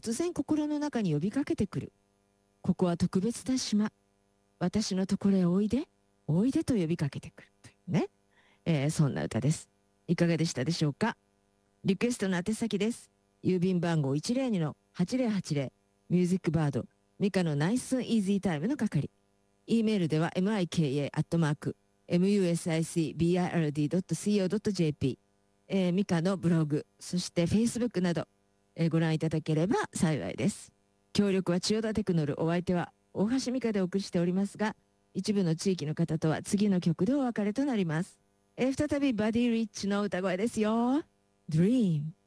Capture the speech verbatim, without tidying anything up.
突然心の中に呼びかけてくる。ここは特別な島。私のところへおいで、おいでと呼びかけてくるというね、えー、そんな歌です。いかがでしたでしょうか。リクエストの宛先です。郵便番号 いちまるにのはちまるはちまる ミュージックバードミカのナイスイージータイムの係。E メールでは ミカ アットマーク ミュージックビードットシーオードットジェーピー、えー、ミカのブログ、そして Facebook など、えー、ご覧いただければ幸いです。協力は千代田テクノル、お相手は大橋美香でお送りしておりますが、一部の地域の方とは次の曲でお別れとなります。えー、再びバディ・リッチの歌声ですよ。Dream